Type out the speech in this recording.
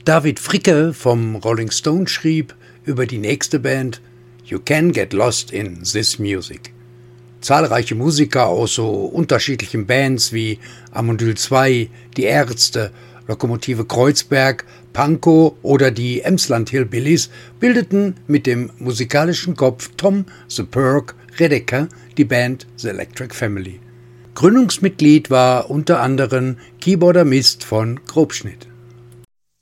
David Fricke vom Rolling Stone schrieb über die nächste Band: You can get lost in this music. Zahlreiche Musiker aus so unterschiedlichen Bands wie Amondyl 2, Die Ärzte, Lokomotive Kreuzberg, Pankow oder die Emsland Hillbillies bildeten mit dem musikalischen Kopf Tom The Perk Redeker die Band The Electric Family. Gründungsmitglied war unter anderem Keyboarder Mist von Grobschnitt.